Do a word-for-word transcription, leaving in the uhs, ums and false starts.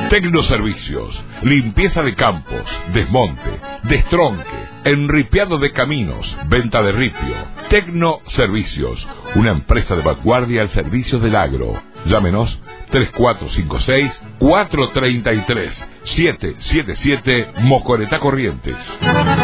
Tecnoservicios, limpieza de campos, desmonte, destronque, enripiado de caminos, venta de ripio. Tecnoservicios, una empresa de vanguardia al servicio del agro. Llámenos tres cuatro cinco seis, cuatro tres tres, siete siete siete, Mocoretá Corrientes.